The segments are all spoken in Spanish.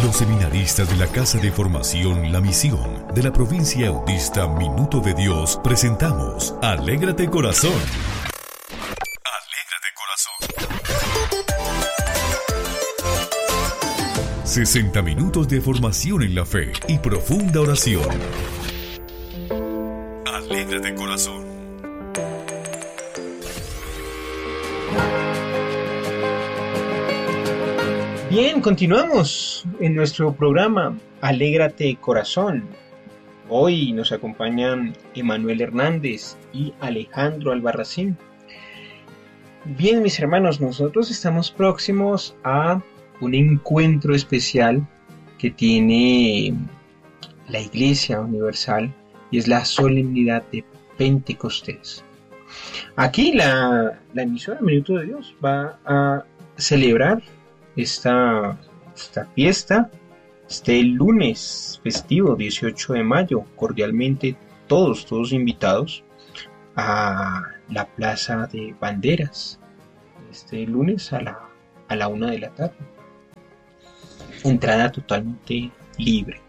Los seminaristas de la Casa de Formación La Misión de la provincia autista Minuto de Dios presentamos Alégrate Corazón. Alégrate Corazón. 60 minutos de formación en la fe y profunda oración. Alégrate Corazón. Bien, continuamos en nuestro programa Alégrate Corazón. Hoy nos acompañan Emanuel Hernández y Alejandro Albarracín. Bien, mis hermanos, nosotros estamos próximos a un encuentro especial que tiene la Iglesia Universal y es la solemnidad de Pentecostés. Aquí la emisora Minuto de Dios va a celebrar esta fiesta este lunes festivo 18 de mayo, cordialmente todos invitados a la Plaza de Banderas este lunes a la 1 de la tarde. Entrada totalmente libre.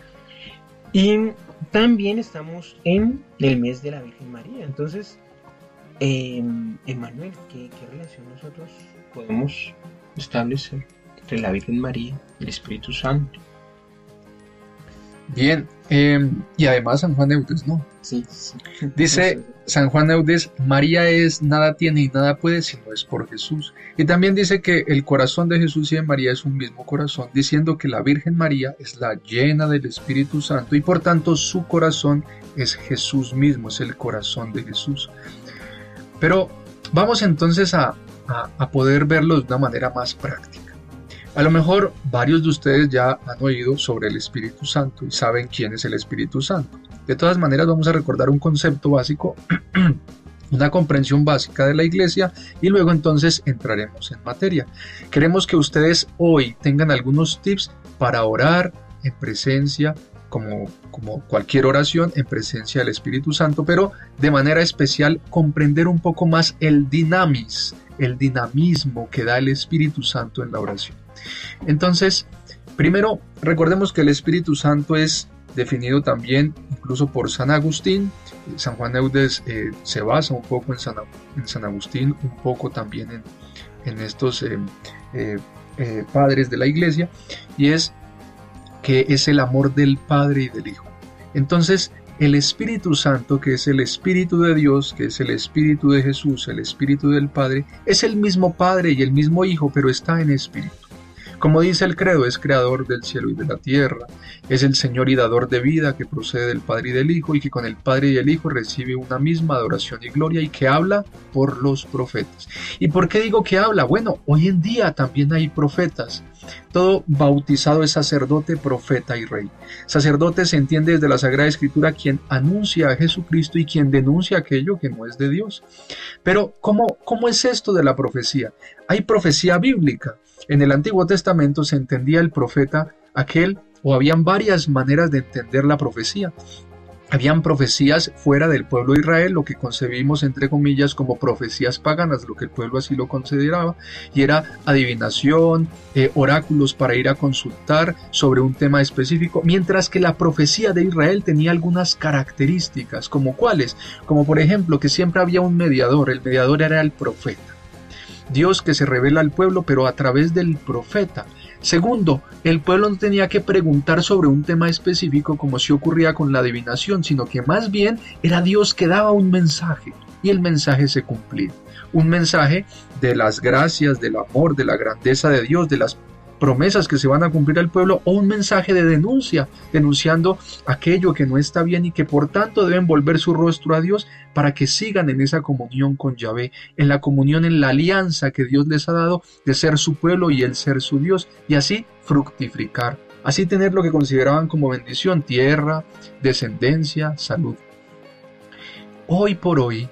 Y también estamos en el mes de la Virgen María. Entonces, Emanuel, ¿qué relación nosotros podemos establecer entre la Virgen María y el Espíritu Santo? Bien, y además San Juan Eudes, ¿no? Sí. Dice San Juan Eudes, María es, nada tiene y nada puede si no es por Jesús. Y también dice que el corazón de Jesús y de María es un mismo corazón, diciendo que la Virgen María es la llena del Espíritu Santo y por tanto su corazón es Jesús mismo, es el corazón de Jesús. Pero vamos entonces a poder verlo de una manera más práctica. A lo mejor varios de ustedes ya han oído sobre el Espíritu Santo y saben quién es el Espíritu Santo. De todas maneras vamos a recordar un concepto básico, una comprensión básica de la Iglesia y luego entonces entraremos en materia. Queremos que ustedes hoy tengan algunos tips para orar en presencia, como cualquier oración, en presencia del Espíritu Santo, pero de manera especial comprender un poco más el dinamismo que da el Espíritu Santo en la oración. Entonces, primero, recordemos que el Espíritu Santo es definido también incluso por San Agustín. San Juan Eudes se basa un poco en San Agustín, un poco también en estos padres de la Iglesia, y es que es el amor del Padre y del Hijo. Entonces, el Espíritu Santo, que es el Espíritu de Dios, que es el Espíritu de Jesús, el Espíritu del Padre, es el mismo Padre y el mismo Hijo, pero está en Espíritu. Como dice el credo, es creador del cielo y de la tierra, es el Señor y dador de vida que procede del Padre y del Hijo y que con el Padre y el Hijo recibe una misma adoración y gloria y que habla por los profetas. ¿Y por qué digo que habla? Bueno, hoy en día también hay profetas. Todo bautizado es sacerdote, profeta y rey. Sacerdote se entiende desde la Sagrada Escritura quien anuncia a Jesucristo y quien denuncia aquello que no es de Dios. Pero, ¿cómo es esto de la profecía? Hay profecía bíblica. En el Antiguo Testamento se entendía el profeta habían varias maneras de entender la profecía. Habían profecías fuera del pueblo de Israel, lo que concebimos entre comillas como profecías paganas, lo que el pueblo así lo consideraba, y era adivinación, oráculos para ir a consultar sobre un tema específico, mientras que la profecía de Israel tenía algunas características, como cuáles, como por ejemplo que siempre había un mediador, el mediador era el profeta. Dios que se revela al pueblo, pero a través del profeta. Segundo, el pueblo no tenía que preguntar sobre un tema específico como si ocurría con la adivinación, sino que más bien era Dios que daba un mensaje y el mensaje se cumplía. Un mensaje de las gracias, del amor, de la grandeza de Dios, de las promesas que se van a cumplir al pueblo, o un mensaje de denuncia, denunciando aquello que no está bien y que por tanto deben volver su rostro a Dios para que sigan en esa comunión con Yahvé, en la comunión, en la alianza que Dios les ha dado de ser su pueblo y el ser su Dios, y así fructificar, así tener lo que consideraban como bendición, tierra, descendencia, salud. Hoy por hoy,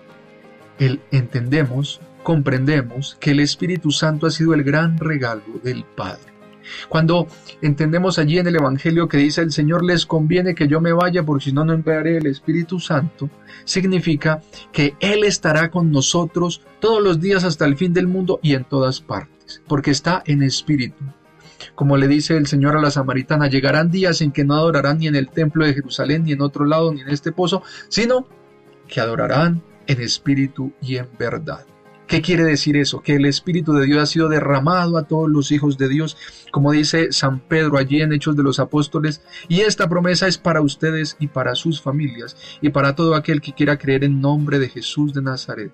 comprendemos que el Espíritu Santo ha sido el gran regalo del Padre. Cuando entendemos allí en el Evangelio que dice el Señor, les conviene que yo me vaya porque si no, no enviaré el Espíritu Santo, significa que Él estará con nosotros todos los días hasta el fin del mundo y en todas partes, porque está en espíritu. como le dice el Señor a la samaritana, llegarán días en que no adorarán ni en el templo de Jerusalén, ni en otro lado, ni en este pozo, sino que adorarán en espíritu y en verdad. ¿Qué quiere decir eso? Que el Espíritu de Dios ha sido derramado a todos los hijos de Dios, como dice San Pedro allí en Hechos de los Apóstoles, y esta promesa es para ustedes y para sus familias, y para todo aquel que quiera creer en nombre de Jesús de Nazaret.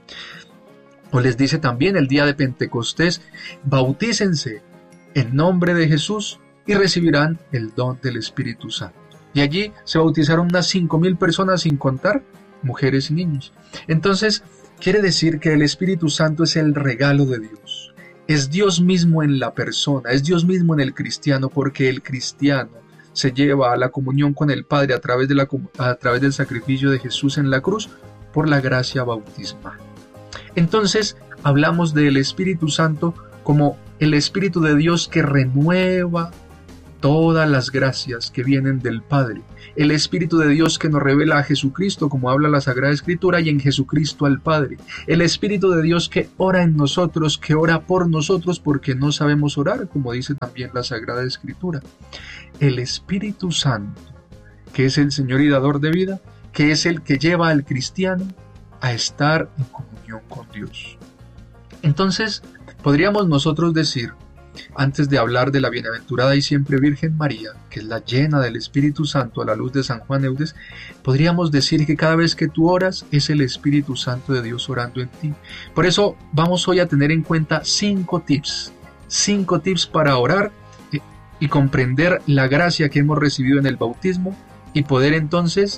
O les dice también el día de Pentecostés, bautícense en nombre de Jesús y recibirán el don del Espíritu Santo. Y allí se bautizaron unas 5,000 personas, sin contar mujeres y niños. Entonces, quiere decir que el Espíritu Santo es el regalo de Dios. Es Dios mismo en la persona, es Dios mismo en el cristiano, porque el cristiano se lleva a la comunión con el Padre a través del sacrificio de Jesús en la cruz por la gracia bautismal. Entonces, hablamos del Espíritu Santo como el Espíritu de Dios que renueva todas las gracias que vienen del Padre, el Espíritu de Dios que nos revela a Jesucristo, como habla la Sagrada Escritura, y en Jesucristo al Padre, el Espíritu de Dios que ora en nosotros, que ora por nosotros porque no sabemos orar, como dice también la Sagrada Escritura, el Espíritu Santo, que es el Señor y dador de vida, que es el que lleva al cristiano a estar en comunión con Dios. Entonces, podríamos nosotros decir, antes de hablar de la bienaventurada y siempre Virgen María, que es la llena del Espíritu Santo a la luz de San Juan Eudes, podríamos decir que cada vez que tú oras es el Espíritu Santo de Dios orando en ti. Por eso vamos hoy a tener en cuenta 5 tips para orar y comprender la gracia que hemos recibido en el bautismo y poder entonces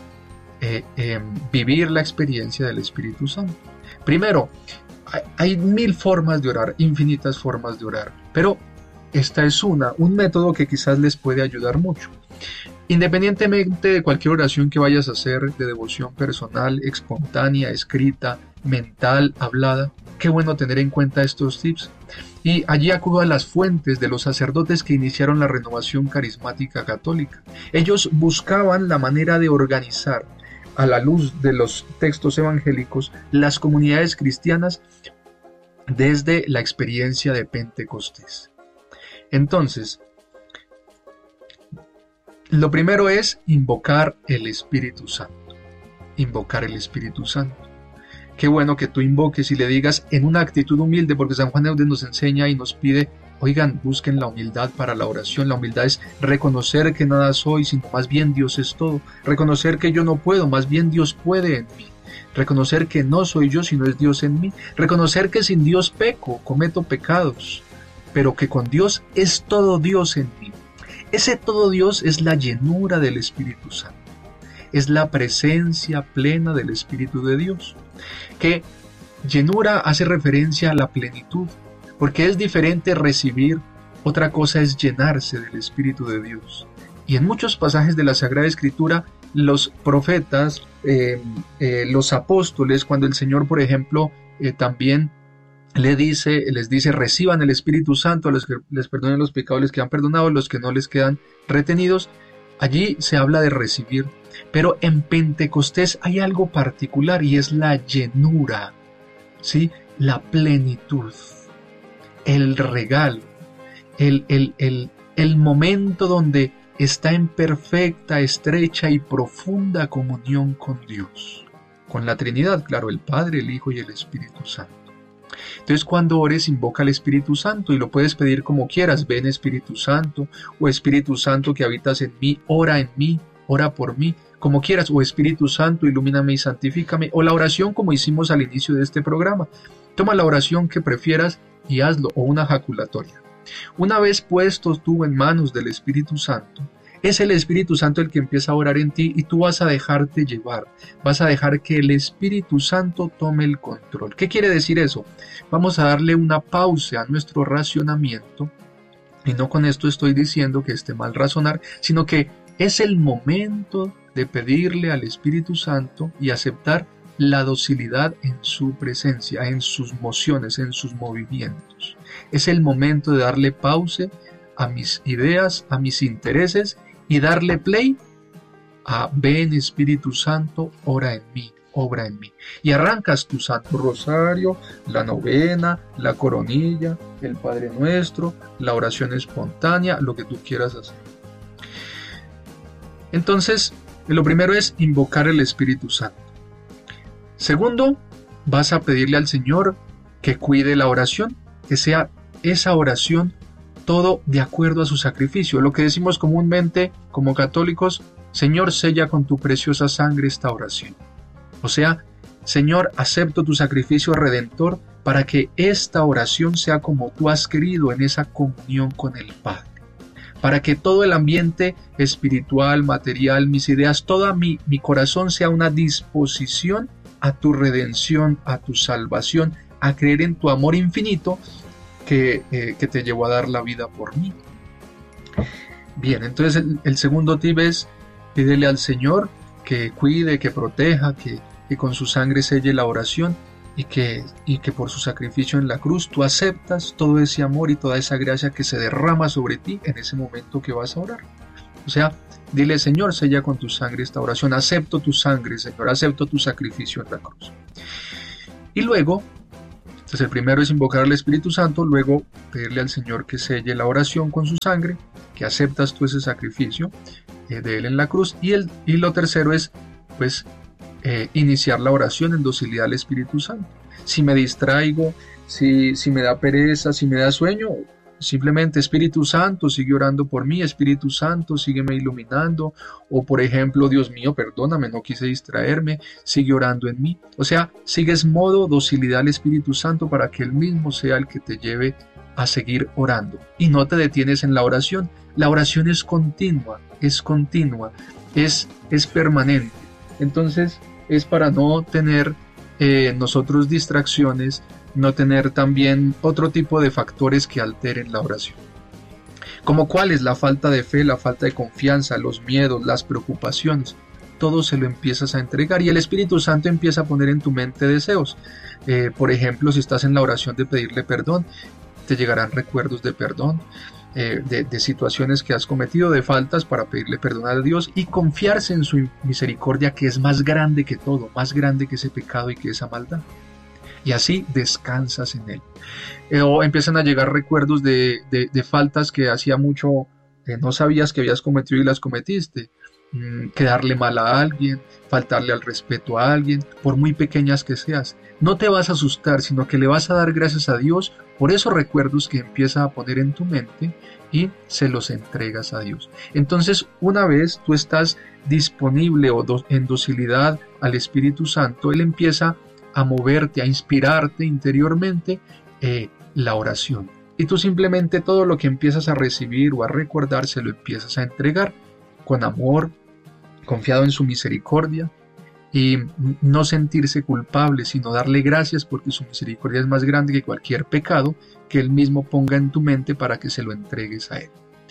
vivir la experiencia del Espíritu Santo. Primero, hay 1000 formas de orar, infinitas formas de orar, pero esta es un método que quizás les puede ayudar mucho. Independientemente de cualquier oración que vayas a hacer, de devoción personal, espontánea, escrita, mental, hablada, qué bueno tener en cuenta estos tips. Y allí acudo a las fuentes de los sacerdotes que iniciaron la renovación carismática católica. Ellos buscaban la manera de organizar, a la luz de los textos evangélicos, las comunidades cristianas desde la experiencia de Pentecostés. Entonces, lo primero es invocar el Espíritu Santo. Invocar el Espíritu Santo. Qué bueno que tú invoques y le digas en una actitud humilde, porque San Juan Eudes nos enseña y nos pide, oigan, busquen la humildad para la oración. La humildad es reconocer que nada soy, sino más bien Dios es todo. Reconocer que yo no puedo, más bien Dios puede en mí. Reconocer que no soy yo, sino es Dios en mí. Reconocer que sin Dios peco, cometo pecados, pero que con Dios es todo Dios en mí. Ese todo Dios es la llenura del Espíritu Santo. Es la presencia plena del Espíritu de Dios. Que llenura hace referencia a la plenitud, porque es diferente recibir, otra cosa es llenarse del Espíritu de Dios. Y en muchos pasajes de la Sagrada Escritura, los profetas, los apóstoles, cuando el Señor, por ejemplo, también les dice, reciban el Espíritu Santo, a los que les perdonen los pecados les quedan perdonados, los que no les quedan retenidos. Allí se habla de recibir, pero en Pentecostés hay algo particular y es la llenura, ¿sí? La plenitud, el regalo, el momento donde está en perfecta, estrecha y profunda comunión con Dios, con la Trinidad, claro, el Padre, el Hijo y el Espíritu Santo. Entonces, cuando ores, invoca al Espíritu Santo y lo puedes pedir como quieras. Ven Espíritu Santo, o Espíritu Santo que habitas en mí, ora por mí, como quieras, o Espíritu Santo, ilumíname y santifícame, o la oración como hicimos al inicio de este programa. Toma la oración que prefieras y hazlo, o una jaculatoria. Una vez puesto tú en manos del Espíritu Santo, es el Espíritu Santo el que empieza a orar en ti y tú vas a dejarte llevar, vas a dejar que el Espíritu Santo tome el control. ¿Qué quiere decir eso? Vamos a darle una pausa a nuestro racionamiento, y no con esto estoy diciendo que esté mal razonar, sino que es el momento de pedirle al Espíritu Santo y aceptar la docilidad en su presencia, en sus mociones, en sus movimientos. Es el momento de darle pausa a mis ideas, a mis intereses, y darle play a ven Espíritu Santo, ora en mí. obra en mí. Y arrancas tu Santo Rosario, la novena, la coronilla, el Padre Nuestro, la oración espontánea, lo que tú quieras hacer. Entonces, lo primero es invocar el Espíritu Santo. Segundo, vas a pedirle al Señor que cuide la oración, que sea esa oración todo de acuerdo a su sacrificio. Lo que decimos comúnmente como católicos: Señor, sella con tu preciosa sangre esta oración. O sea, Señor, acepto tu sacrificio redentor para que esta oración sea como tú has querido, en esa comunión con el Padre. Para que todo el ambiente espiritual, material, mis ideas, todo mi corazón sea una disposición a tu redención, a tu salvación, a creer en tu amor infinito que te llevó a dar la vida por mí. Bien, entonces el segundo tip es: pídele al Señor que cuide, que proteja, que con su sangre selle la oración y que por su sacrificio en la cruz tú aceptas todo ese amor y toda esa gracia que se derrama sobre ti en ese momento que vas a orar. O sea, dile: Señor, sella con tu sangre esta oración, acepto tu sangre, Señor, acepto tu sacrificio en la cruz. Y luego, entonces el primero es invocar al Espíritu Santo, luego pedirle al Señor que selle la oración con su sangre, que aceptas tú ese sacrificio de Él en la cruz, y lo tercero es, pues, iniciar la oración en docilidad al Espíritu Santo. Si me distraigo, si me da pereza, si me da sueño, simplemente: Espíritu Santo, sigue orando por mí, Espíritu Santo, sígueme iluminando, o por ejemplo: Dios mío, perdóname, no quise distraerme, sigue orando en mí. O sea, sigues modo docilidad al Espíritu Santo para que Él mismo sea el que te lleve a seguir orando, y no te detienes en la oración. La oración es continua, es permanente. Entonces es para no tener nosotros distracciones, no tener también otro tipo de factores que alteren la oración. ¿Como cuáles? La falta de fe, la falta de confianza, los miedos, las preocupaciones. Todo se lo empiezas a entregar y el Espíritu Santo empieza a poner en tu mente deseos. Por ejemplo, si estás en la oración de pedirle perdón, te llegarán recuerdos de perdón, de situaciones que has cometido, de faltas, para pedirle perdón a Dios y confiarse en su misericordia, que es más grande que todo, más grande que ese pecado y que esa maldad. Y así descansas en Él. O empiezan a llegar recuerdos de faltas que hacía mucho no sabías que habías cometido y las cometiste. Quedarle mal a alguien, faltarle al respeto a alguien, por muy pequeñas que seas. No te vas a asustar, sino que le vas a dar gracias a Dios por esos recuerdos que empieza a poner en tu mente y se los entregas a Dios. Entonces, una vez tú estás disponible en docilidad al Espíritu Santo, Él empieza a moverte, a inspirarte interiormente la oración. Y tú simplemente todo lo que empiezas a recibir o a recordar se lo empiezas a entregar con amor, confiado en su misericordia, y no sentirse culpable, sino darle gracias porque su misericordia es más grande que cualquier pecado que Él mismo ponga en tu mente para que se lo entregues a Él.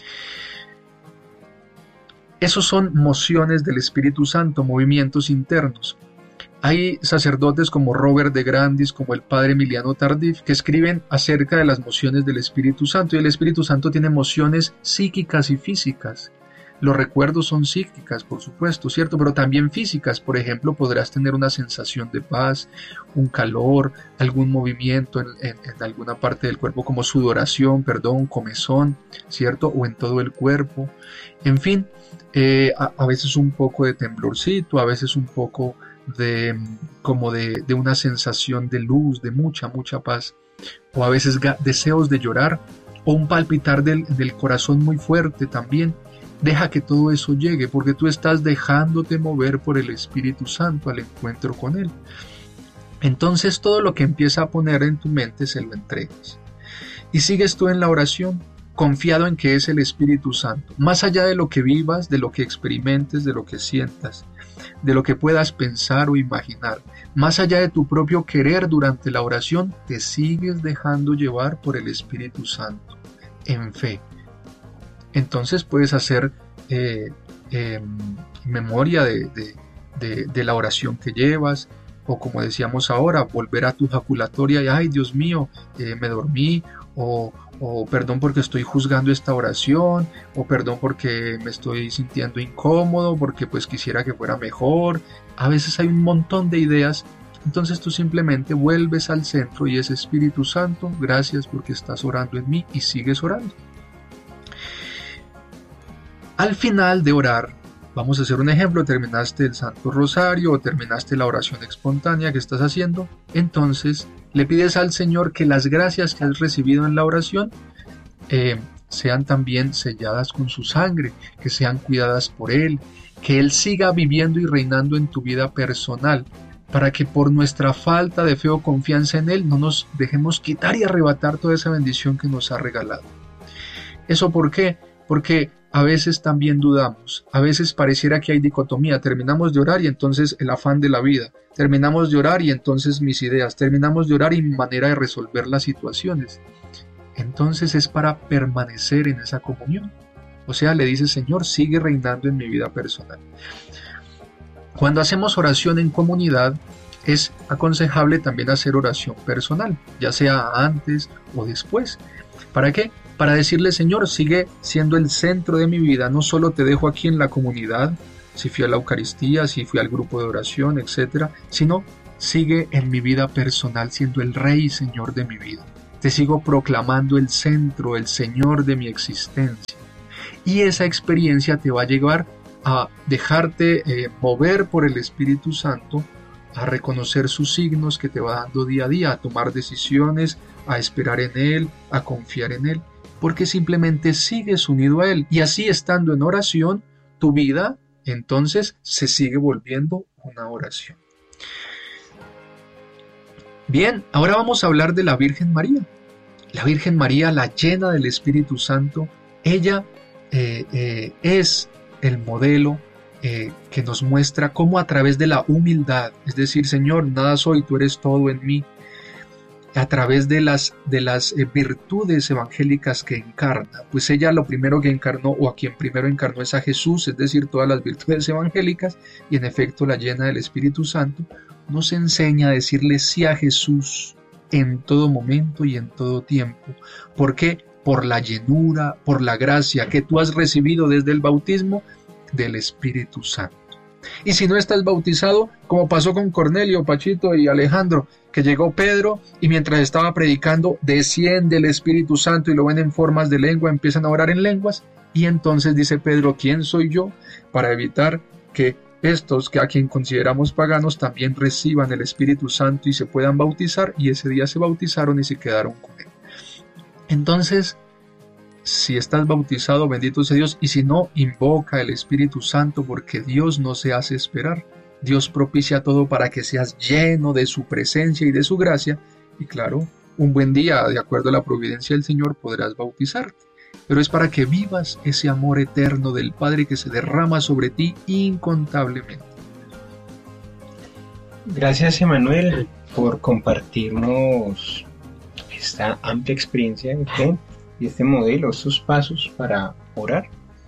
Esos son mociones del Espíritu Santo, movimientos internos. Hay sacerdotes como Robert de Grandis, como el padre Emiliano Tardif, que escriben acerca de las mociones del Espíritu Santo, y el Espíritu Santo tiene mociones psíquicas y físicas. Los recuerdos son psíquicas, por supuesto, ¿cierto? Pero también físicas. Por ejemplo, podrás tener una sensación de paz, un calor, algún movimiento en alguna parte del cuerpo, como sudoración, comezón, ¿cierto? O en todo el cuerpo. En fin, a veces un poco de temblorcito, a veces un poco de una sensación de luz, de mucha paz. O a veces deseos de llorar, o un palpitar del corazón muy fuerte también. Deja que todo eso llegue, porque tú estás dejándote mover por el Espíritu Santo al encuentro con Él. Entonces todo lo que empieza a poner en tu mente se lo entregas. Y sigues tú en la oración, confiado en que es el Espíritu Santo. Más allá de lo que vivas, de lo que experimentes, de lo que sientas, de lo que puedas pensar o imaginar, más allá de tu propio querer durante la oración, te sigues dejando llevar por el Espíritu Santo, en fe. Entonces puedes hacer memoria de la oración que llevas, o como decíamos ahora, volver a tu jaculatoria y ¡ay, Dios mío, me dormí! o perdón porque estoy juzgando esta oración, o perdón porque me estoy sintiendo incómodo, porque pues quisiera que fuera mejor. A veces hay un montón de ideas. Entonces tú simplemente vuelves al centro y es Espíritu Santo, gracias porque estás orando en mí, y sigues orando. Al final de orar, vamos a hacer un ejemplo, terminaste el Santo Rosario o terminaste la oración espontánea que estás haciendo, entonces le pides al Señor que las gracias que has recibido en la oración sean también selladas con su sangre, que sean cuidadas por Él, que Él siga viviendo y reinando en tu vida personal, para que por nuestra falta de fe o confianza en Él no nos dejemos quitar y arrebatar toda esa bendición que nos ha regalado. ¿Eso por qué? Porque a veces también dudamos, a veces pareciera que hay dicotomía, terminamos de orar y entonces el afán de la vida, terminamos de orar y entonces mis ideas, terminamos de orar y mi manera de resolver las situaciones. Entonces es para permanecer en esa comunión. O sea, le dice, Señor, sigue reinando en mi vida personal. Cuando hacemos oración en comunidad, es aconsejable también hacer oración personal, ya sea antes o después. ¿Para qué? Para decirle, Señor, sigue siendo el centro de mi vida, no solo te dejo aquí en la comunidad, si fui a la Eucaristía, si fui al grupo de oración, etc., sino sigue en mi vida personal siendo el Rey y Señor de mi vida. Te sigo proclamando el centro, el Señor de mi existencia. Y esa experiencia te va a llevar a dejarte mover por el Espíritu Santo, a reconocer sus signos que te va dando día a día, a tomar decisiones, a esperar en Él, a confiar en Él, porque simplemente sigues unido a Él. Y así, estando en oración, tu vida entonces se sigue volviendo una oración. Bien, ahora vamos a hablar de la Virgen María. La Virgen María, la llena del Espíritu Santo, ella es el modelo que nos muestra cómo a través de la humildad, es decir, Señor, nada soy, tú eres todo en mí, a través de las virtudes evangélicas que encarna, pues ella lo primero que encarnó, o a quien primero encarnó, es a Jesús, es decir, todas las virtudes evangélicas, y en efecto la llena del Espíritu Santo, nos enseña a decirle sí a Jesús en todo momento y en todo tiempo. ¿Por qué? Por la llenura, por la gracia que tú has recibido desde el bautismo del Espíritu Santo. Y si no estás bautizado, como pasó con Cornelio, Pachito y Alejandro, que llegó Pedro y mientras estaba predicando desciende el Espíritu Santo y lo ven en formas de lengua, empiezan a orar en lenguas, y entonces dice Pedro, ¿quién soy yo para evitar que estos que a quien consideramos paganos también reciban el Espíritu Santo y se puedan bautizar? Y ese día se bautizaron y se quedaron con él. Entonces, si estás bautizado, bendito sea Dios, y si no, invoca el Espíritu Santo, porque Dios no se hace esperar. Dios propicia todo para que seas lleno de su presencia y de su gracia, y claro, un buen día, de acuerdo a la providencia del Señor, podrás bautizarte. Pero es para que vivas ese amor eterno del Padre que se derrama sobre ti incontablemente. Gracias, Emanuel, por compartirnos esta amplia experiencia de fe y este modelo, estos pasos para orar.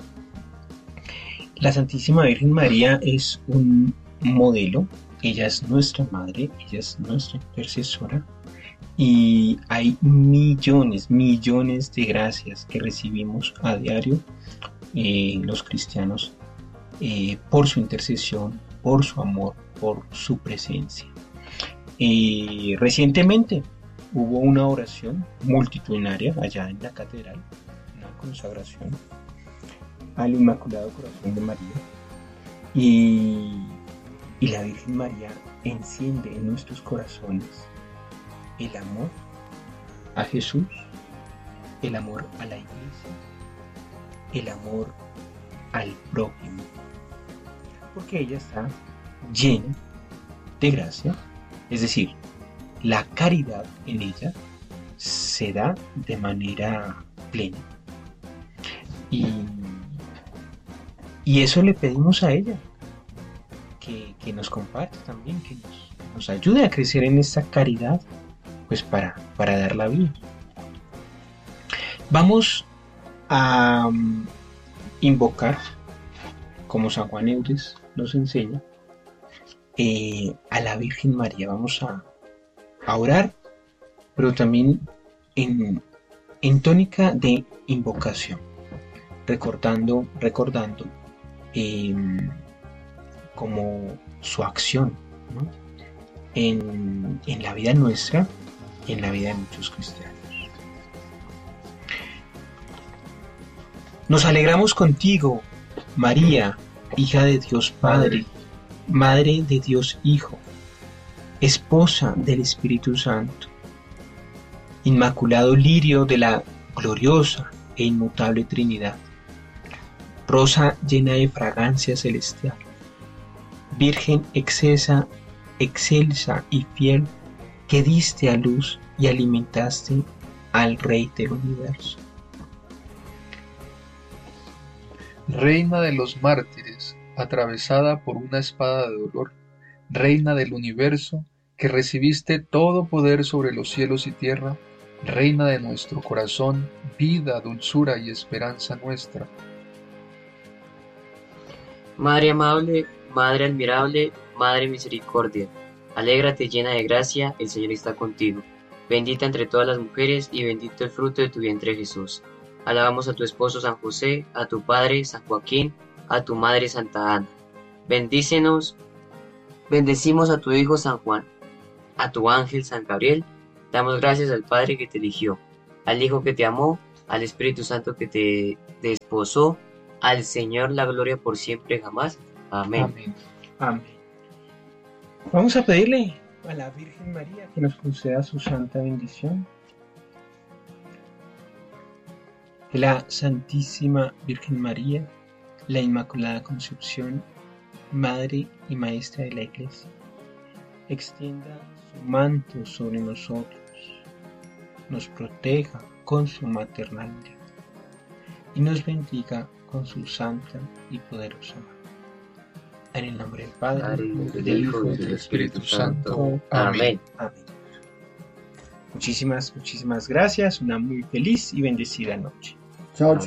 La Santísima Virgen María es un modelo, ella es nuestra madre, ella es nuestra intercesora, y hay millones de gracias que recibimos a diario los cristianos por su intercesión, por su amor, por su presencia. Recientemente hubo una oración multitudinaria allá en la catedral, una consagración al Inmaculado Corazón de María, y la Virgen María enciende en nuestros corazones el amor a Jesús, el amor a la Iglesia, el amor al prójimo, porque ella está llena de gracia, es decir, la caridad en ella se da de manera plena. Y eso le pedimos a ella, que nos comparte también, que nos ayude a crecer en esta caridad, pues para dar la vida. Vamos a invocar, como San Juan Eudes nos enseña, a la Virgen María. Vamos a orar, pero también en en tónica de invocación, recordando como su acción, ¿no? en la vida nuestra y en la vida de muchos cristianos. Nos alegramos contigo, María, hija de Dios Padre, Madre de Dios Hijo, esposa del Espíritu Santo, inmaculado lirio de la gloriosa e inmutable Trinidad, rosa llena de fragancia celestial, Virgen excelsa y fiel, que diste a luz y alimentaste al Rey del universo. Reina de los mártires, atravesada por una espada de dolor, Reina del universo, que recibiste todo poder sobre los cielos y tierra, Reina de nuestro corazón, vida, dulzura y esperanza nuestra. Madre amable, Madre admirable, Madre misericordia, alégrate llena de gracia, el Señor está contigo. Bendita entre todas las mujeres y bendito el fruto de tu vientre Jesús. Alabamos a tu esposo San José, a tu padre San Joaquín, a tu madre Santa Ana. Bendícenos, bendecimos a tu hijo San Juan, a tu ángel San Gabriel. Damos gracias al Padre que te eligió, al Hijo que te amó, al Espíritu Santo que te desposó, al Señor la gloria por siempre jamás. Amén. Amén. Amén. Vamos a pedirle a la Virgen María que nos conceda su santa bendición. Que la Santísima Virgen María, la Inmaculada Concepción, Madre y Maestra de la Iglesia, extienda su manto sobre nosotros, nos proteja con su maternal mirada y nos bendiga con su santa y poderosa mano. En el nombre del Padre, del Hijo y del Espíritu Santo. Amén. Amén. Muchísimas gracias. Una muy feliz y bendecida noche. Chao, chao.